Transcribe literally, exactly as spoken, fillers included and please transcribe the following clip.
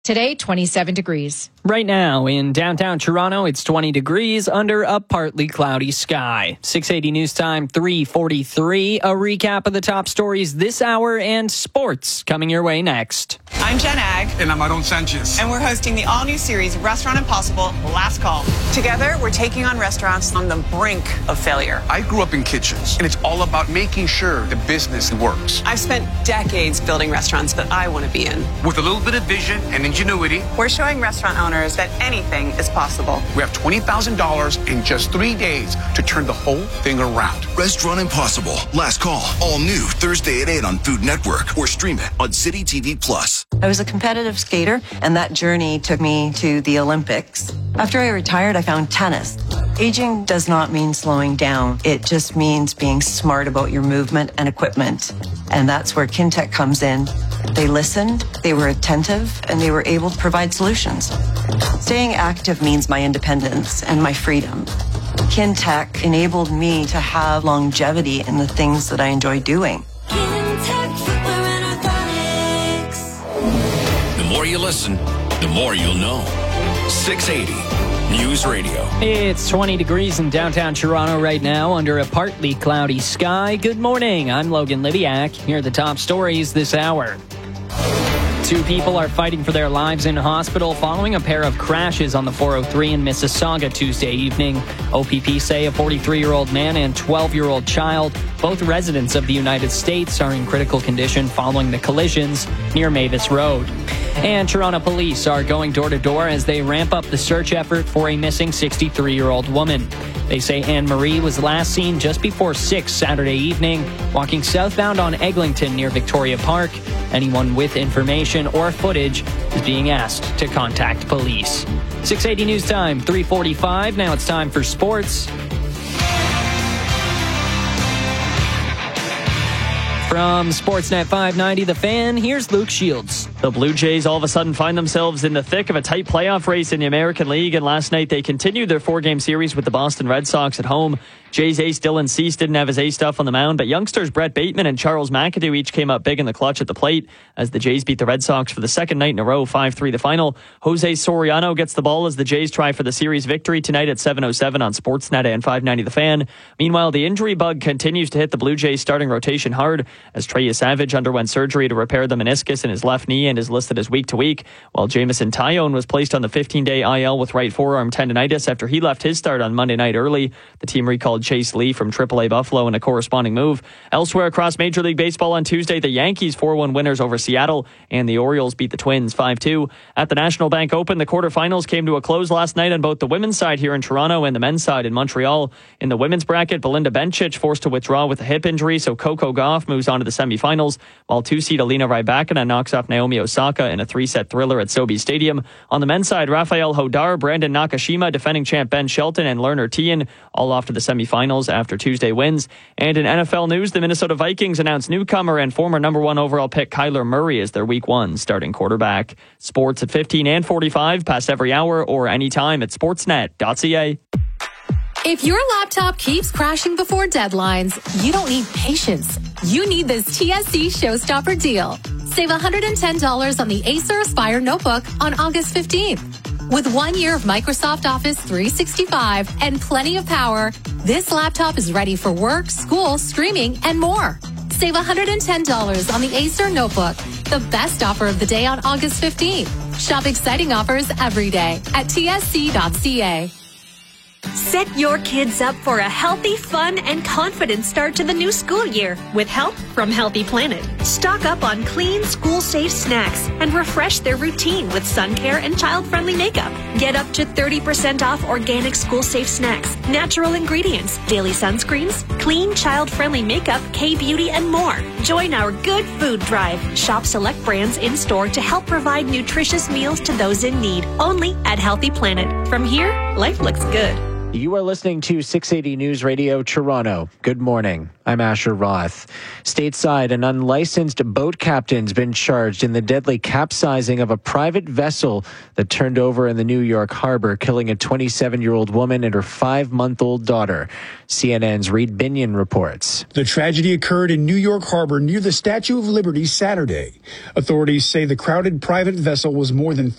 Today, twenty-seven degrees. Right now in downtown Toronto, it's twenty degrees under a partly cloudy sky. six eighty News Time, three forty-three. A recap of the top stories this hour and sports coming your way next. I'm Jen Ag. And I'm Aaron Sanchez. And we're hosting the all-new series Restaurant Impossible, Last Call. Together, we're taking on restaurants on the brink of failure. I grew up in kitchens, and it's all about making sure the business works. I've spent decades building restaurants that I want to be in. With a little bit of vision and ingenuity, we're showing restaurant owners that anything is possible. We have twenty thousand dollars in just three days to turn the whole thing around. Restaurant Impossible, Last Call, all new Thursday at eight on Food Network or stream it on City T V Plus. I was a competitive skater, and that journey took me to the Olympics. After I retired, I found tennis. Aging does not mean slowing down. It just means being smart about your movement and equipment. And that's where Kintec comes in. They listened, they were attentive, and they were able to provide solutions. Staying active means my independence and my freedom. Kintec enabled me to have longevity in the things that I enjoy doing. Kintec Footwear and Orthotics. The more you listen, the more you'll know. six eighty News Radio. It's twenty degrees in downtown Toronto right now under a partly cloudy sky. Good morning. I'm Logan Liviak. Here are the top stories this hour. Two people are fighting for their lives in hospital following a pair of crashes on the four oh three in Mississauga Tuesday evening. O P P say a forty-three-year-old man and twelve-year-old child, both residents of the United States, are in critical condition following the collisions near Mavis Road. And Toronto police are going door-to-door as they ramp up the search effort for a missing sixty-three-year-old woman. They say Anne-Marie was last seen just before six Saturday evening, walking southbound on Eglinton near Victoria Park. Anyone with information or footage is being asked to contact police. six eighty News Time, three forty-five. Now it's time for sports. From Sportsnet five ninety, The Fan, here's Luke Shields. The Blue Jays all of a sudden find themselves in the thick of a tight playoff race in the American League, and last night they continued their four-game series with the Boston Red Sox at home. Jays ace Dylan Cease didn't have his ace stuff on the mound, but youngsters Brett Bateman and Charles McAdoo each came up big in the clutch at the plate as the Jays beat the Red Sox for the second night in a row, five three the final. Jose Soriano gets the ball as the Jays try for the series victory tonight at seven oh seven on Sportsnet and five ninety The Fan. Meanwhile, the injury bug continues to hit the Blue Jays starting rotation hard as Trey Savage underwent surgery to repair the meniscus in his left knee and is listed as week to week, while Jamison Tyone was placed on the fifteen-day I L with right forearm tendonitis after he left his start on Monday night early. The team recalled Chase Lee from triple A Buffalo in a corresponding move. Elsewhere across Major League Baseball on Tuesday, the Yankees four one winners over Seattle, and the Orioles beat the Twins five two. At the National Bank Open, the quarterfinals came to a close last night on both the women's side here in Toronto and the men's side in Montreal. In the women's bracket, Belinda Bencic forced to withdraw with a hip injury, so Coco Gauff moves on to the semifinals, while two-seed Alina Rybakina knocks off Naomi Osaka in a three-set thriller at Sobe Stadium. On the men's side, Rafael Hodar, Brandon Nakashima, defending champ Ben Shelton, and Lerner Tien all off to the semifinals after Tuesday wins. And in N F L news, the Minnesota Vikings announced newcomer and former number one overall pick Kyler Murray as their week one starting quarterback. Sports at fifteen and forty-five, past every hour or anytime at sportsnet dot c a. If your laptop keeps crashing before deadlines, you don't need patience. You need this T S C Showstopper deal. Save one hundred ten dollars on the Acer Aspire notebook on August fifteenth. With one year of Microsoft Office three sixty-five and plenty of power, this laptop is ready for work, school, streaming, and more. Save one hundred ten dollars on the Acer notebook, the best offer of the day on August fifteenth. Shop exciting offers every day at T S C dot c a. Set your kids up for a healthy, fun, and confident start to the new school year with help from Healthy Planet. Stock up on clean, school-safe snacks and refresh their routine with sun care and child-friendly makeup. Get up to thirty percent off organic school-safe snacks, natural ingredients, daily sunscreens, clean, child-friendly makeup, K-beauty, and more. Join our Good Food Drive. Shop select brands in-store to help provide nutritious meals to those in need. Only at Healthy Planet. From here, life looks good. You are listening to six eighty News Radio Toronto. Good morning. I'm Asher Roth. Stateside, an unlicensed boat captain's been charged in the deadly capsizing of a private vessel that turned over in the New York harbor, killing a twenty-seven-year-old woman and her five-month-old daughter. C N N's Reed Binion reports. The tragedy occurred in New York Harbor near the Statue of Liberty Saturday. Authorities say the crowded private vessel was more than